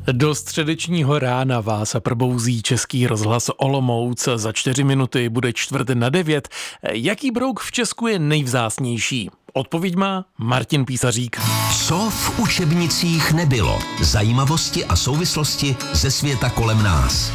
Do středečního rána vás probouzí Český rozhlas Olomouc. Za 4 minuty bude 8:45. Jaký brouk v Česku je nejvzácnější? Odpověď má Martin Písařík. Co v učebnicích nebylo? Zajímavosti a souvislosti ze světa kolem nás.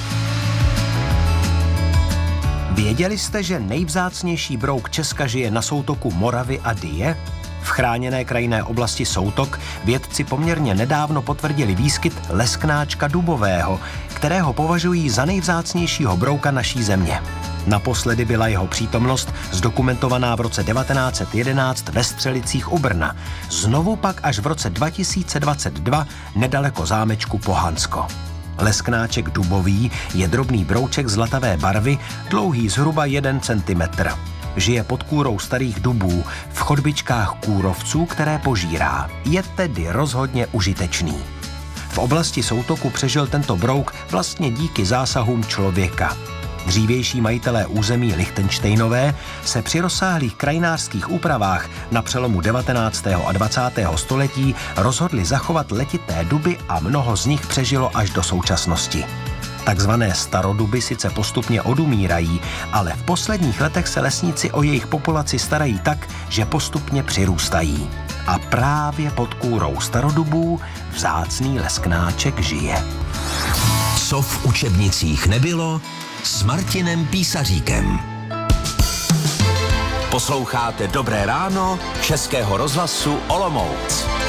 Věděli jste, že nejvzácnější brouk Česka žije na soutoku Moravy a Dyje? V chráněné krajinné oblasti Soutok vědci poměrně nedávno potvrdili výskyt lesknáčka dubového, kterého považují za nejvzácnějšího brouka naší země. Naposledy byla jeho přítomnost zdokumentovaná v roce 1911 ve Střelicích u Brna, znovu pak až v roce 2022 nedaleko zámečku Pohansko. Lesknáček dubový je drobný brouček zlatavé barvy, dlouhý zhruba 1 centimetr. Žije pod kůrou starých dubů, v chodbičkách kůrovců, které požírá. Je tedy rozhodně užitečný. V oblasti Soutoku přežil tento brouk vlastně díky zásahům člověka. Dřívější majitelé území Lichtenštejnové se při rozsáhlých krajinářských úpravách na přelomu 19. a 20. století rozhodli zachovat letité duby a mnoho z nich přežilo až do současnosti. Takzvané staroduby sice postupně odumírají, ale v posledních letech se lesníci o jejich populaci starají tak, že postupně přirůstají. A právě pod kůrou starodubů vzácný lesknáček žije. Co v učebnicích nebylo? S Martinem Písaříkem. Posloucháte Dobré ráno Českého rozhlasu Olomouc.